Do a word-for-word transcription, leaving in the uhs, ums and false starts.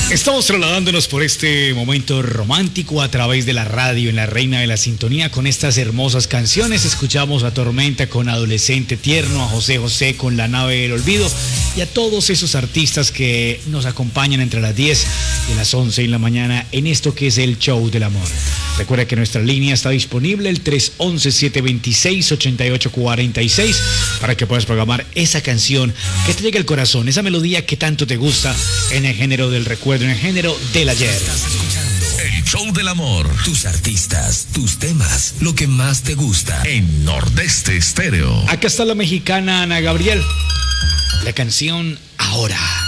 Estamos trasladándonos por este momento romántico a través de la radio en la Reina de la Sintonía con estas hermosas canciones. Escuchamos a Tormenta con Adolescente Tierno, a José José con La Nave del Olvido y a todos esos artistas que nos acompañan entre las diez y las once en la mañana en esto que es el Show del Amor. Recuerda que nuestra línea está disponible, el tres once, siete veintiséis, ochenta y ocho cuarenta y seis, para que puedas programar esa canción que te llegue al corazón, esa melodía que tanto te gusta en el género del recuerdo, en el género del ayer. Estás escuchando el Show del Amor. Tus artistas, tus temas, lo que más te gusta en Nordeste Estéreo. Acá está la mexicana Ana Gabriel. La canción Ahora.